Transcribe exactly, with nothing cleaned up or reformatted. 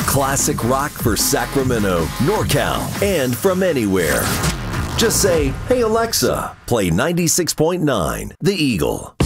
Classic rock for Sacramento, NorCal, and from anywhere. Just say, "Hey Alexa, play ninety-six point nine The Eagle."